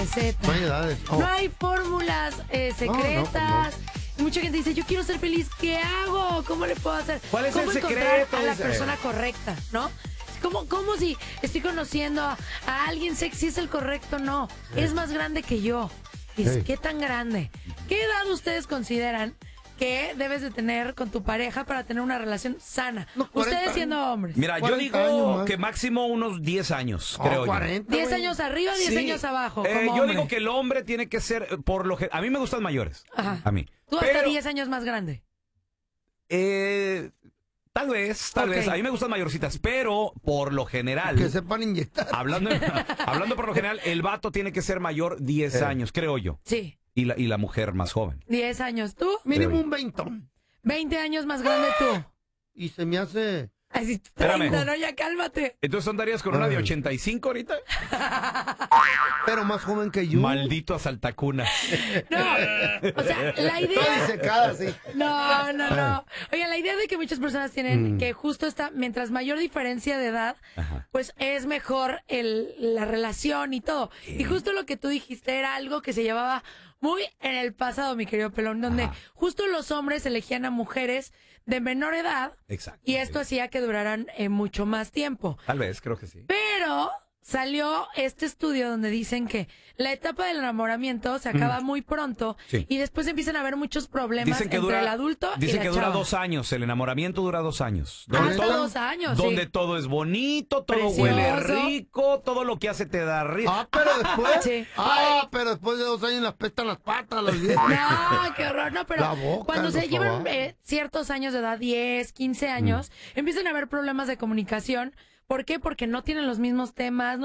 receta. No hay edades. No hay fórmulas secretas. Mucha gente dice, yo quiero ser feliz, ¿qué hago? ¿Cómo le puedo hacer? ¿Cuál es ¿Cómo el encontrar secreto? a la Dice. persona correcta, ¿no? ¿Cómo si estoy conociendo a alguien sexy es el correcto? No, es más grande que yo. Dices, ¿qué tan grande? ¿Qué edad ustedes consideran que debes de tener con tu pareja para tener una relación sana? Ustedes siendo hombres. Mira, yo 40 años digo más. que máximo unos 10 años, creo yo. 40, 10 güey. años arriba, 10 Sí. años abajo. Yo como hombre. digo que el hombre tiene que ser, por lo que... A mí me gustan mayores. Ajá. A mí. Tú hasta Pero, 10 años más grande. tal vez. Ok. A mí me gustan mayorcitas, pero por lo general... Que sepan inyectar. Hablando por lo general, el vato tiene que ser mayor 10 años, creo yo. Sí, Y la mujer más joven. 10 años. ¿Tú? Mínimo un 20. 20 años más grande tú. Y se me hace... Así, Espérame. 30, ¿no? Ya cálmate. Entonces andarías con una de 85 ahorita. Pero más joven que yo. Maldito asaltacuna. No, o sea, la Toda idea... disecada, sí. No. Oye, la idea de que muchas personas tienen que justo está, mientras mayor diferencia de edad, Ajá. pues es mejor la relación y todo. Y justo lo que tú dijiste era algo que se llevaba muy en el pasado, mi querido Pelón, donde justo los hombres elegían a mujeres de menor edad. Exacto. Y esto hacía que duraran mucho más tiempo. Tal vez, creo que sí. Pero salió este estudio donde dicen que la etapa del enamoramiento se acaba muy pronto Sí. y después empiezan a haber muchos problemas Dicen que entre dura, el adulto y dicen la que dura chava. 2 años. El enamoramiento dura 2 años. Hasta 2 años, Donde sí. todo es bonito, todo Precioso. huele rico, todo lo que hace te da risa. Pero después... Sí. Pero después de 2 años las pestan las patas, las viejas. No, qué horror, no, pero La boca, cuando se por llevan favor. ciertos años de edad, 10, 15 años, empiezan a haber problemas de comunicación. ¿Por qué? Porque no tienen los mismos temas,